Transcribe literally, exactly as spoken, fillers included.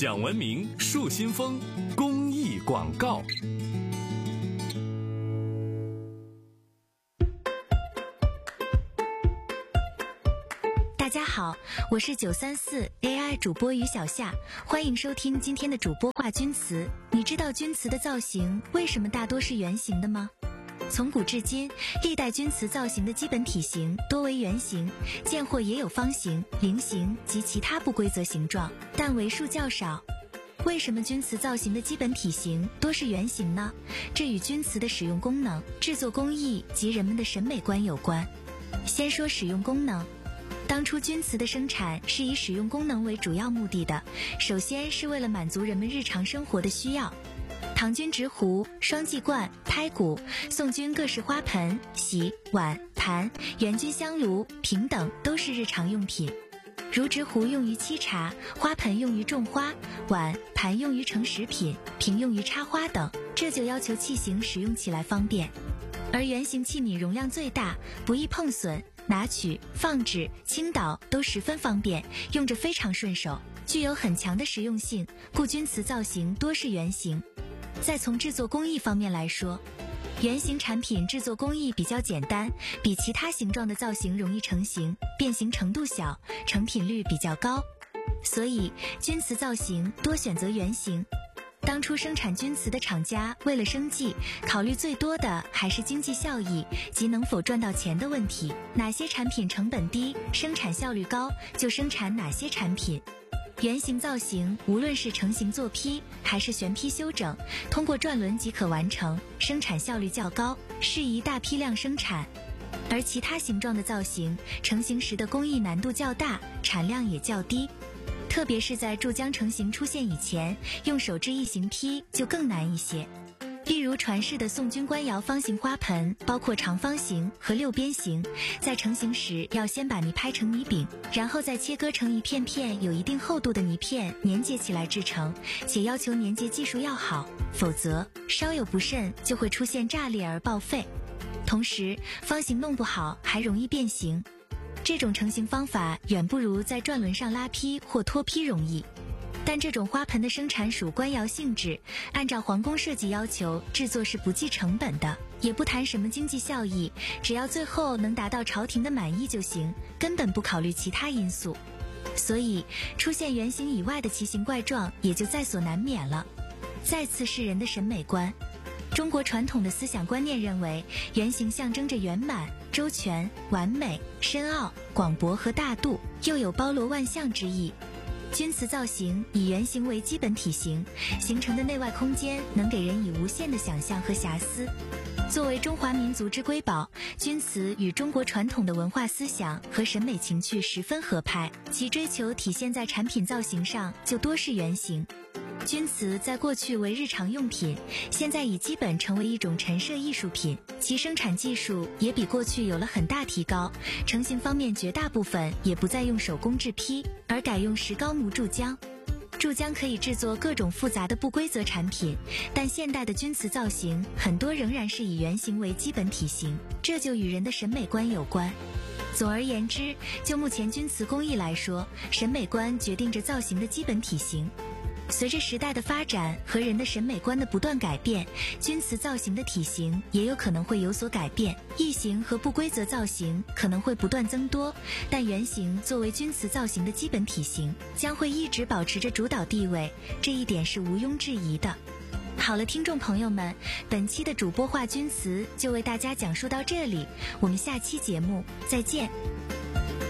享文明树新风公益广告。 大家好，我是九三四 A I 主播于小夏，欢迎收听今天的主播话钧瓷。你知道钧瓷的造型为什么大多是圆形的吗？从古至今，历代钧瓷造型的基本体型多为圆形，见或也有方形、菱形及其他不规则形状，但为数较少。为什么钧瓷造型的基本体型多是圆形呢？这与钧瓷的使用功能、制作工艺及人们的审美观有关。先说使用功能。当初钧瓷的生产是以使用功能为主要目的的，首先是为了满足人们日常生活的需要。唐钧直壶、双髻罐、拍骨，宋钧各式花盆、洗碗盘、圆钧香炉、瓶等都是日常用品。如直壶用于沏茶，花盆用于种花，碗盘用于盛食品，瓶用于插花等，这就要求器型使用起来方便。而圆形器皿容量最大，不易碰损，拿取、放置、倾倒都十分方便，用着非常顺手，具有很强的实用性，故钧瓷造型多是圆形。再从制作工艺方面来说，圆形产品制作工艺比较简单，比其他形状的造型容易成型，变形程度小，成品率比较高，所以钧瓷造型多选择圆形。当初生产钧瓷的厂家为了生计，考虑最多的还是经济效益及能否赚到钱的问题，哪些产品成本低，生产效率高，就生产哪些产品。圆形造型无论是成型做坯还是旋坯修整，通过转轮即可完成，生产效率较高，适宜大批量生产。而其他形状的造型成型时的工艺难度较大，产量也较低。特别是在注浆成型出现以前，用手制异形坯就更难一些。例如传世的宋钧官窑方形花盆，包括长方形和六边形，在成型时要先把泥拍成泥饼，然后再切割成一片片有一定厚度的泥片粘结起来制成，且要求粘结技术要好，否则稍有不慎就会出现炸裂而报废。同时方形弄不好还容易变形，这种成型方法远不如在转轮上拉坯或脱坯容易。但这种花盆的生产属官窑性质，按照皇宫设计要求，制作是不计成本的，也不谈什么经济效益，只要最后能达到朝廷的满意就行，根本不考虑其他因素。所以出现圆形以外的奇形怪状也就在所难免了。再次是人的审美观。中国传统的思想观念认为，圆形象征着圆满、周全、完美、深奥、广博和大度，又有包罗万象之意。钧瓷造型以圆形为基本体型，形成的内外空间能给人以无限的想象和遐思。作为中华民族之瑰宝，钧瓷与中国传统的文化思想和审美情趣十分合拍，其追求体现在产品造型上就多是圆形。钧瓷在过去为日常用品，现在已基本成为一种陈设艺术品，其生产技术也比过去有了很大提高，成型方面绝大部分也不再用手工制坯，而改用石膏模注浆。注浆可以制作各种复杂的不规则产品，但现代的钧瓷造型很多仍然是以圆形为基本体型，这就与人的审美观有关。总而言之，就目前钧瓷工艺来说，审美观决定着造型的基本体型。随着时代的发展和人的审美观的不断改变，钧瓷造型的体型也有可能会有所改变，异形和不规则造型可能会不断增多，但圆形作为钧瓷造型的基本体型，将会一直保持着主导地位，这一点是毋庸置疑的。好了，听众朋友们，本期的主播话钧瓷就为大家讲述到这里，我们下期节目再见。